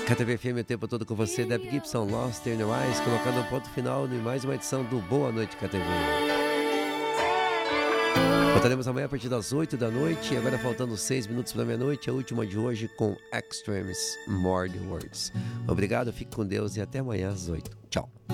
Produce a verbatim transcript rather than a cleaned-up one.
K T V F M o tempo todo com você, Deb Gibson, Lost in the Eyes, colocando um ponto final em mais uma edição do Boa Noite K T V. Voltaremos amanhã a partir das oito da noite, e agora faltando seis minutos para meia-noite, a última de hoje com Extremes, More the Words. Obrigado, fique com Deus e até amanhã às oito. Tchau.